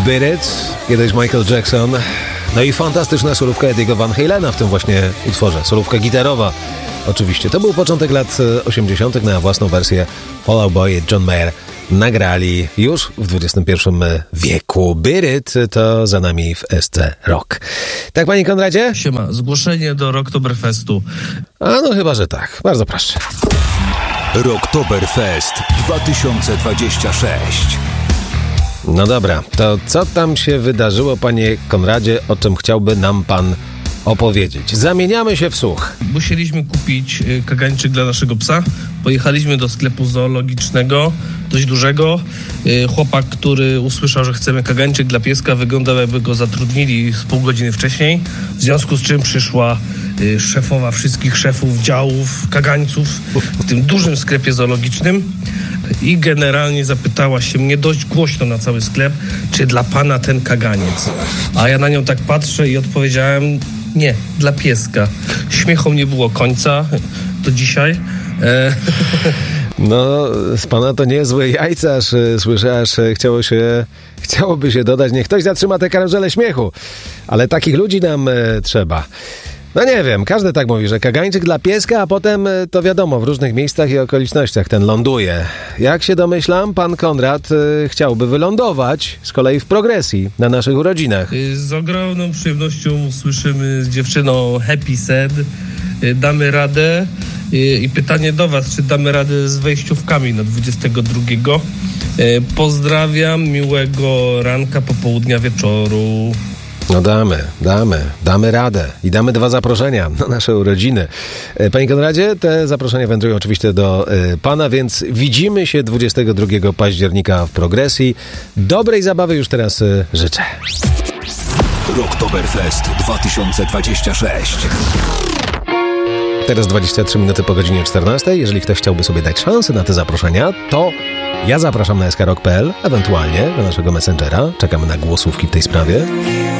Beat It, kiedyś Michael Jackson. No i fantastyczna solówka Eddie'ego Van Halena w tym właśnie utworze. Solówka gitarowa oczywiście. To był początek lat 80. Na własną wersję Fall Out Boy i John Mayer nagrali już w XXI wieku. Beat It to za nami w SC Rock. Tak, panie Konradzie? Siema, zgłoszenie do Rocktoberfestu. A no chyba, że tak. Bardzo proszę. Rocktoberfest 2026. No dobra, to co tam się wydarzyło, panie Konradzie, o czym chciałby nam pan opowiedzieć? Zamieniamy się w słuch. Musieliśmy kupić kagańczyk dla naszego psa. Pojechaliśmy do sklepu zoologicznego, dość dużego. Chłopak, który usłyszał, że chcemy kagańczyk dla pieska, wyglądał, jakby go zatrudnili z pół godziny wcześniej. W związku z czym przyszła szefowa wszystkich szefów działów kagańców w tym dużym sklepie zoologicznym i generalnie zapytała się mnie dość głośno na cały sklep, czy dla pana ten kaganiec. A ja na nią tak patrzę i odpowiedziałem: nie, dla pieska. Śmiechom nie było końca do dzisiaj. No, z pana to niezłe jajca, aż słyszę, aż chciałoby się dodać, niech ktoś zatrzyma tę karuzelę śmiechu. Ale takich ludzi nam trzeba. No nie wiem, każdy tak mówi, że kagańczyk dla pieska, a potem to wiadomo, w różnych miejscach i okolicznościach ten ląduje. Jak się domyślam, pan Konrad chciałby wylądować z kolei w Progresji na naszych urodzinach. Z ogromną przyjemnością słyszymy z dziewczyną Happy Sad. Damy radę. I pytanie do was, czy damy radę z wejściówkami na 22. Pozdrawiam, miłego ranka, popołudnia, wieczoru. No damy radę i damy 2 zaproszenia na nasze urodziny. Panie Konradzie, te zaproszenia wędrują oczywiście do pana, więc widzimy się 22 października w Progresji. Dobrej zabawy już teraz życzę. Rocktoberfest 2026. Teraz 23 minuty po godzinie 14. Jeżeli ktoś chciałby sobie dać szansę na te zaproszenia, to ja zapraszam na skrok.pl, ewentualnie na naszego Messengera. Czekamy na głosówki w tej sprawie.